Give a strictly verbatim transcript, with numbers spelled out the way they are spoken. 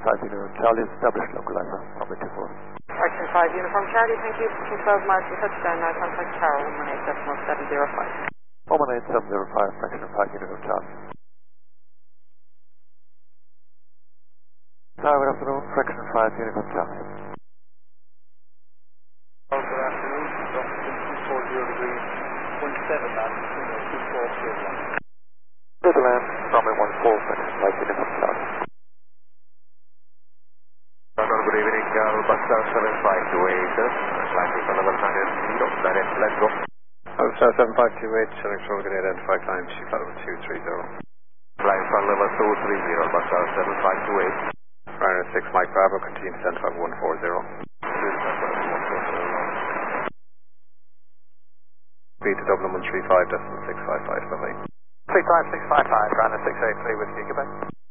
five Uniform Charlie, established localizer, number two four. Fraction five Uniform Charlie, thank you. twelve miles from touchdown, now contact Tower one eight seven seven zero five. one eight seven zero five, fraction five Uniform Charlie. Tower, good afternoon, fraction five Uniform Charlie. Oh, good afternoon, two four zero degrees, one seven knots, two four zero. Netherlands, runway one four, fraction five Uniform Charlie. Good evening, uh, Buckstar seven five two eight, flight is on level one hundred, direct, let's go. Buckstar seven five two eight, Select Road, can identify climb, sheet level two three zero. Flight on level two three zero, Buckstar seven five two eight. Ryanair six Mike Bravo, continue descent five one four zero. Speed to Dublin one three five, decimal six five five, bye bye. three five six five five, Ryanair six eight three with you, goodbye.